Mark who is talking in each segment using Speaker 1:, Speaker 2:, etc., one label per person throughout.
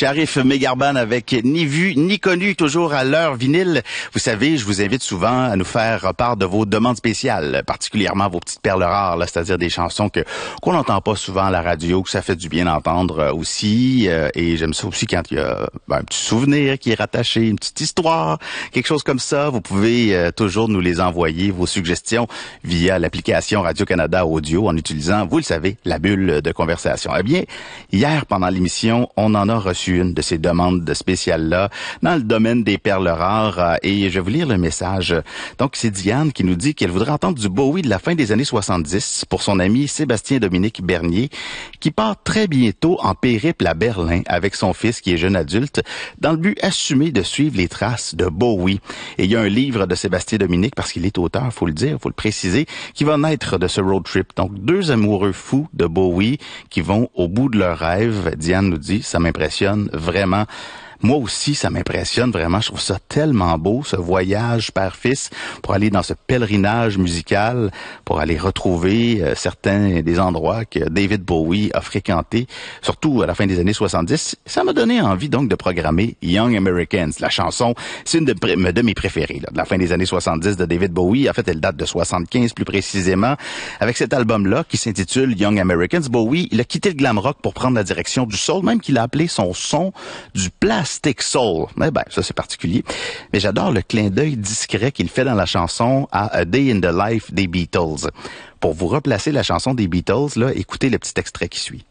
Speaker 1: Sharif Megarban avec Ni vu ni connu, toujours à l'heure vinyle. Vous savez, je vous invite souvent à nous faire part de vos demandes spéciales, particulièrement vos petites perles rares, là, c'est-à-dire des chansons qu'on n'entend pas souvent à la radio, que ça fait du bien d'entendre aussi. Et j'aime ça aussi quand il y a un petit souvenir qui est rattaché, une petite histoire, quelque chose comme ça. Vous pouvez toujours nous les envoyer, vos suggestions, via l'application Radio-Canada Audio en utilisant, vous le savez, la bulle de conversation. Eh bien, hier, pendant l'émission, on en a reçu une de ces demandes spéciales-là dans le domaine des perles rares et je vais vous lire le message. Donc, c'est Diane qui nous dit qu'elle voudrait entendre du Bowie de la fin des années 70 pour son ami Sébastien-Dominique Bernier qui part très bientôt en périple à Berlin avec son fils qui est jeune adulte dans le but assumé de suivre les traces de Bowie. Et il y a un livre de Sébastien-Dominique, parce qu'il est auteur, faut le dire, faut le préciser, qui va naître de ce road trip. Donc, deux amoureux fous de Bowie qui vont au bout de leur rêve. Diane nous dit, ça m'impressionne vraiment. Moi aussi, ça m'impressionne vraiment. Je trouve ça tellement beau, ce voyage père-fils, pour aller dans ce pèlerinage musical, pour aller retrouver certains des endroits que David Bowie a fréquentés, surtout à la fin des années 70. Ça m'a donné envie donc de programmer Young Americans. La chanson, c'est une de mes préférées, là, de la fin des années 70 de David Bowie. En fait, elle date de 75 plus précisément. Avec cet album-là qui s'intitule Young Americans, Bowie, il a quitté le glam rock pour prendre la direction du soul, même qu'il a appelé son son du plastic soul. Mais ça c'est particulier. Mais j'adore le clin d'œil discret qu'il fait dans la chanson à A Day in the Life des Beatles. Pour vous replacer la chanson des Beatles, là, écoutez le petit extrait qui suit.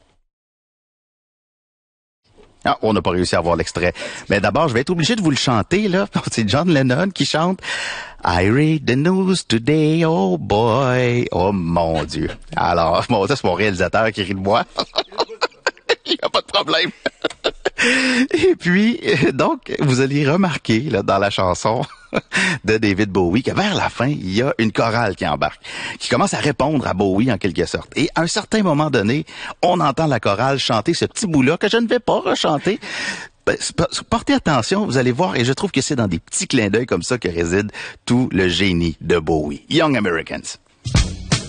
Speaker 1: Ah, on n'a pas réussi à avoir l'extrait. Mais d'abord, je vais être obligé de vous le chanter, là. C'est John Lennon qui chante I read the news today, oh boy. Oh mon Dieu. Alors, ça c'est mon réalisateur qui rit de moi. Il n'y a pas de problème. Et puis, donc, vous allez remarquer, là, dans la chanson de David Bowie, que vers la fin, il y a une chorale qui embarque, qui commence à répondre à Bowie en quelque sorte. Et à un certain moment donné, on entend la chorale chanter ce petit bout-là que je ne vais pas rechanter. Portez attention, vous allez voir, et je trouve que c'est dans des petits clins d'œil comme ça que réside tout le génie de Bowie. Young Americans.